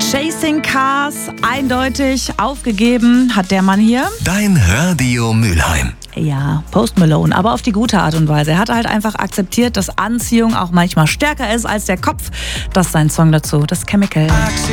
Chasing Cars, eindeutig aufgegeben hat der Mann hier. Dein Radio Mülheim. Ja, Post Malone, aber auf die gute Art und Weise. Er hat halt einfach akzeptiert, dass Anziehung auch manchmal stärker ist als der Kopf. Das ist sein Song dazu, das Chemical.